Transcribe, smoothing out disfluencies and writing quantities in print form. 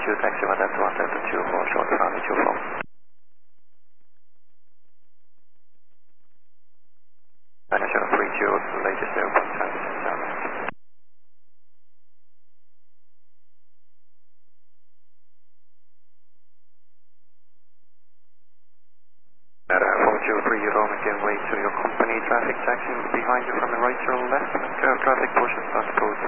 32, taxi 1 Delta 1 Delta 2 for short runway 24. Manager 32, latest airport time. Roman Gateway to your company traffic taxi behind you from the right to the left. Traffic portion starts closed.